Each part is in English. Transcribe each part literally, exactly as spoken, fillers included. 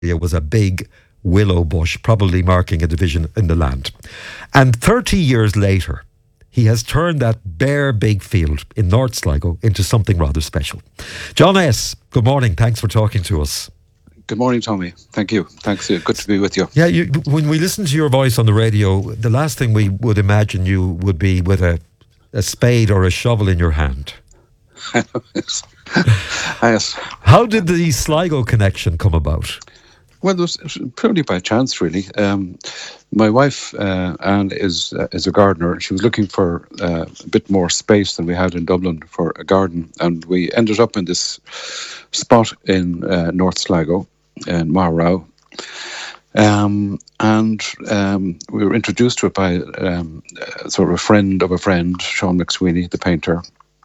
was a big willow bush, probably marking a division in the land. And thirty years later, he has turned that bare big field in North Sligo into something rather special. John S., good morning. Thanks for talking to us. Good morning, Tommy. Thank you. Thanks. Good to be with you. Yeah, you, when we listen to your voice on the radio, the last thing we would imagine you would be with a, a spade or a shovel in your hand. yes. yes. How did the Sligo connection come about? Well, it was, it was purely by chance, really. Um, my wife, uh, Anne, is uh, is a gardener. She was looking for uh, a bit more space than we had in Dublin for a garden, and we ended up in this spot in uh, North Sligo, in Maharow. Um, and um, we were introduced to it by um, sort of a friend of a friend, Sean McSweeney, the painter.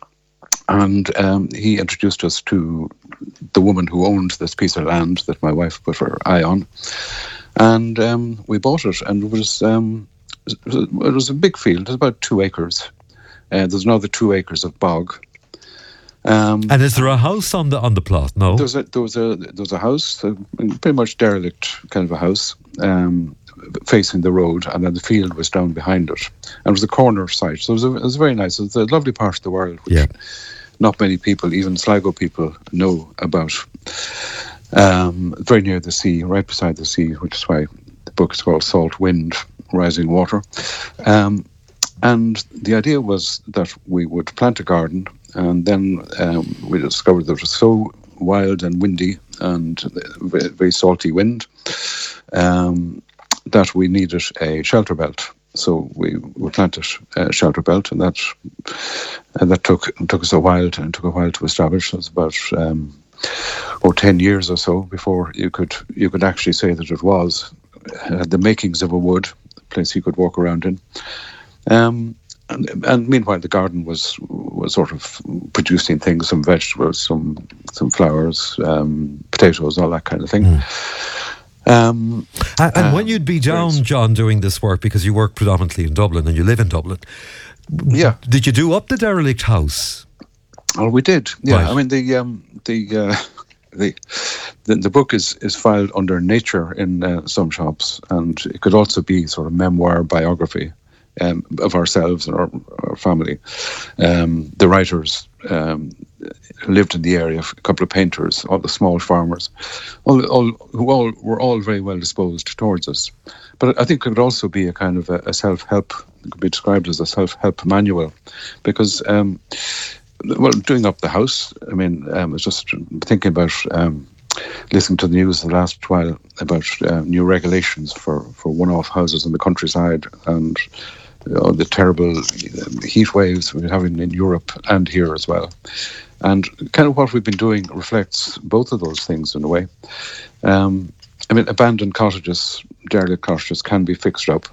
And um, he introduced us to the woman who owned this piece of land that my wife put her eye on. And um, we bought it, and it was um, it was a big field. It was about two acres. Uh, there's another two acres of bog. Um, and is there a house on the on the plot? No. There was a there was a there was a house, a pretty much derelict kind of a house, um, facing the road, and then the field was down behind it. And it was a corner site, so it was, a, it was very nice. It was a lovely part of the world, which yeah. not many people, even Sligo people, know about. Um, very near the sea, right beside the sea, which is why the book is called Salt Wind, Rising Water. Um, and the idea was that we would plant a garden, and then um, we discovered that it was so wild and windy and very, very salty wind um, that we needed a shelter belt. So we, we planted a shelter belt, and that and that took took us a while to, and took a while to establish. It was about um, or ten years or so before you could you could actually say that it was uh, the makings of a wood, a place you could walk around in. Um, and, and meanwhile, the garden was was sort of producing things, some vegetables, some some flowers, um, potatoes, all that kind of thing. Mm. Um, and and um, when you'd be down, John, doing this work, because you work predominantly in Dublin and you live in Dublin, yeah, did you do up the derelict house? Oh, we did. Yeah, right. I mean the um, the, uh, the the the book is is filed under nature in uh, some shops, and it could also be sort of memoir biography um, of ourselves and our, our family. Um, the writers um, who lived in the area, a couple of painters, all the small farmers, all, all who all were all very well disposed towards us. But I think it could also be a kind of a, a self-help. It could be described as a self-help manual, because um, well, doing up the house, I mean, um, I was just thinking about um, listening to the news the last while about uh, new regulations for, for one-off houses in the countryside, and you know, the terrible heat waves we're having in Europe and here as well. And kind of what we've been doing reflects both of those things in a way. Um, I mean, abandoned cottages, derelict cottages can be fixed up.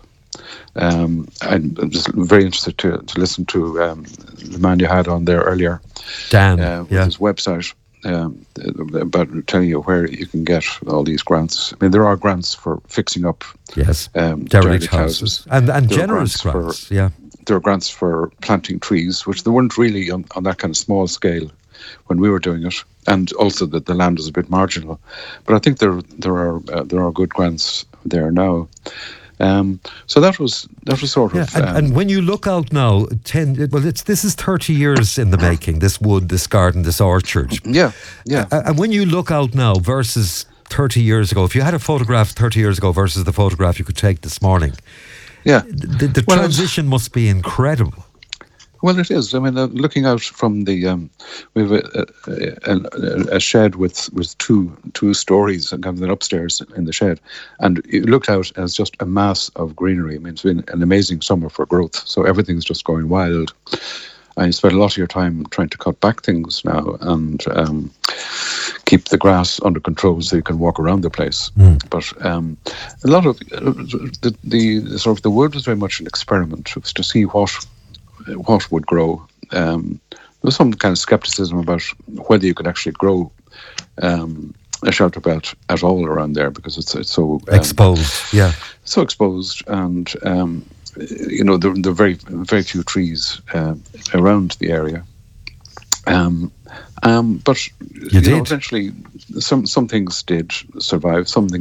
Um, I'm just very interested to, to listen to um, the man you had on there earlier, Dan, uh, with yeah. his website, um, about telling you where you can get all these grants. I mean, there are grants for fixing up yes, um, derelict derelict houses, houses. and, and There are generous grants, grants for, yeah. There are grants for planting trees, which there weren't really on, on that kind of small scale when we were doing it, and also that the land was a bit marginal. But I think there there are uh, there are good grants there now. Um, so that was that was sort yeah, of. And, um, and when you look out now, ten well, it's this is thirty years in the making. This wood, this garden, this orchard. Yeah, yeah. Uh, and when you look out now versus thirty years ago, if you had a photograph thirty years ago versus the photograph you could take this morning, yeah, the, the well, transition must be incredible. Well, it is. I mean, uh, looking out from the, um, we have a, a, a shed with, with two two stories and kind of an upstairs in the shed, and it looked out as just a mass of greenery. I mean, it's been an amazing summer for growth, so everything's just going wild. And you spend a lot of your time trying to cut back things now and um, keep the grass under control so you can walk around the place. Mm. But um, a lot of uh, the, the sort of the wood was very much an experiment. It was to see what. what would grow. Um, there was some kind of skepticism about whether you could actually grow um, a shelter belt at all around there, because it's it's so um, exposed. Yeah, so exposed, and um, you know there, there are very very few trees uh, around the area. Um, Um, but You you know, did. eventually, some some things did survive. Some things